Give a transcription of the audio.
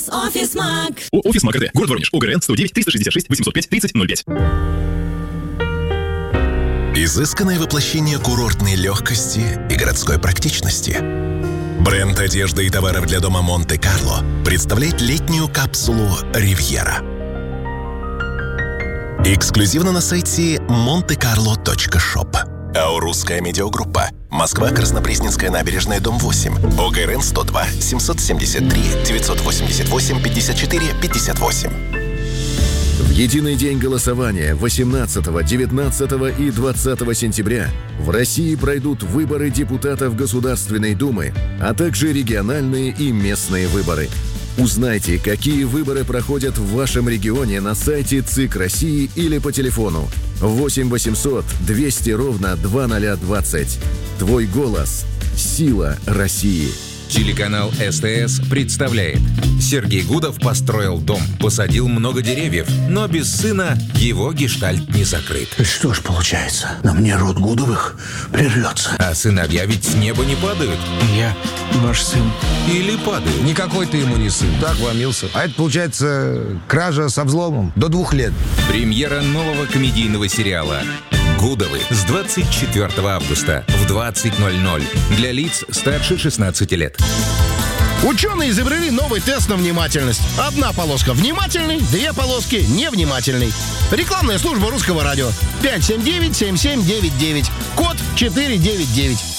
Офис Маг. Офис Маг РТ. Город Воронеж. ОГРН 109 366 805 3005. Изысканное воплощение курортной легкости и городской практичности. Бренд одежды и товаров для дома Монте-Карло представляет летнюю капсулу «Ривьера». Эксклюзивно на сайте montecarlo.shop. Аурусская медиагруппа. Москва, Краснопресненская набережная, дом 8. ОГРН 102 773 988 54 58. В единый день голосования 18, 19 и 20 сентября в России пройдут выборы депутатов Государственной Думы, а также региональные и местные выборы. Узнайте, какие выборы проходят в вашем регионе на сайте ЦИК России или по телефону 8 800 200 ровно 2020. Твой голос – сила России. Телеканал СТС представляет. Сергей Гудов построил дом, посадил много деревьев, но без сына его гештальт не закрыт. Что ж получается, на мне род Гудовых прервется. А сыновья ведь с неба не падают. Я ваш сын. Или падают. Никакой ты ему не сын. Так вломился. А это, получается, кража со взломом до 2 лет. Премьера нового комедийного сериала «Гудовы» с 24 августа в 20:00 для лиц старше 16 лет. Ученые изобрели новый тест на внимательность. Одна полоска внимательный, 2 полоски невнимательный. Рекламная служба Русского радио. 579-7799. Код 499.